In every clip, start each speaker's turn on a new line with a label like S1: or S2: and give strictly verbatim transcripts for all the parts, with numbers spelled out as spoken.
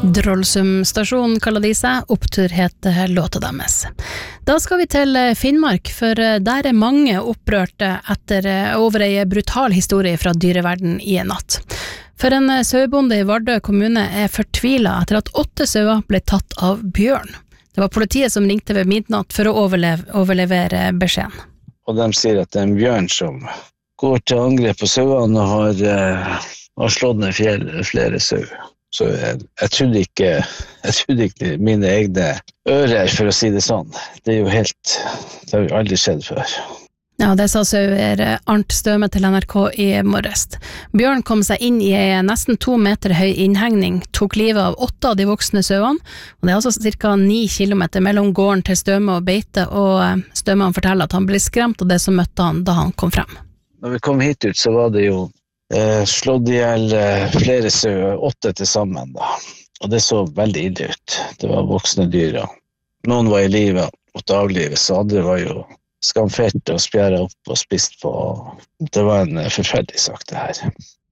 S1: Drollsum stasjon kaller de seg, opptur heter låta deres. Da skal vi til Finnmark, for der er mange opprørte etter over en brutal historie fra dyreverden i en natt. For en sauebonde i Vardø kommune er fortvilet etter at åtte sauer ble tatt av bjørn. Det var politiet som ringte ved midnatt for å overleve, overlevere beskjeden.
S2: Og de sier at det er en bjørn som går til angrep på sauene og har, uh, har slått ned fjell, flere sauer. Så jeg, jeg, trodde ikke, jeg trodde ikke mine egne ører, for å si det sånn. Det er jo helt, det har jo aldri skjedd før.
S1: Ja, det sa sauer Arnt Støme til N R K i morges. Bjørn kom seg inn i en nesten to meter høy innhegning, tok livet av åtte av de voksne sauene, og det er altså cirka ni kilometer mellom gården til Støme og beite, og Støme han forteller at han ble skremt av det som møtte han da han kom frem.
S2: Når vi kom hit ut, så var det jo Eh, slått ihjel eh, flere sauer, åtte til sammen da. Og det så veldig ille ut. Det var voksne dyr. Noen var i livet, måtte avlives, så andre var jo skamfert og spjæret opp og spist på. Det var en forferdelig sak det her.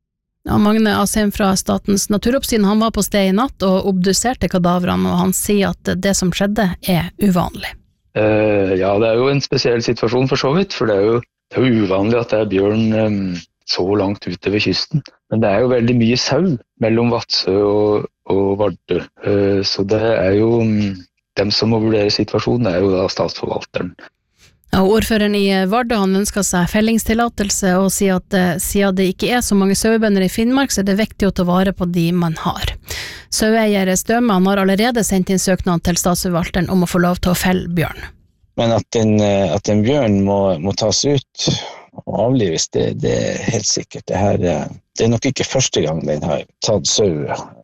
S1: Ja, Magne Asheim fra Statens naturoppsyn, han var på sted i natt og obduserte kadavrene, og han sier at det som skjedde er uvanlig.
S3: Uh, ja, det er jo en spesiell situasjon for så vidt, for det er jo, det er jo uvanlig at det er bjørn um så langt ute ved kysten. Men det er jo veldig mye sau mellom Vadsø og, og Vardø. Så det er jo, dem som må vurdere situasjonen er jo da statsforvalteren.
S1: Ja, ordføreren i Vardø han ønsker seg fellingstillatelse og sier at siden det ikke er så mange sauebønder i Finnmark, så er det viktig å ta vare på de man har. Saueier Støme han har allerede sendt inn søknad til statsforvalteren om å få lov til å felle bjørn.
S2: Men at en, at en bjørn må, må tas ut og avlives, det, det er helt sikkert. Det, her, det er nok ikke første gang den har tatt sau,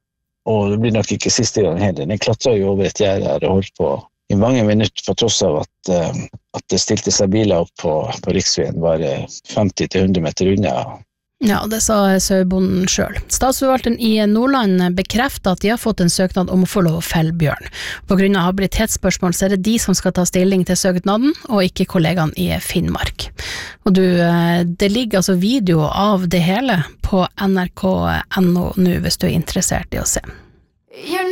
S2: og det blir nok ikke siste gang heller. Den klatret jo over et gjerde her og holdt på i mange minutter, på tross av at, at det stilte seg biler opp på, på riksveien bare femti til hundre meter unna.
S1: Ja, det sa sauebonden selv. Statsforvalteren i Nordland bekrefter at de har fått en søknad om å få lov å felle bjørn. På grunn av habilitetsspørsmål så er det de som skal ta stilling til søknaden, og ikke kollegaene i Finnmark. Og du, det ligger altså video av det hele på N R K punkt N O nå hvis du er interessert i å se.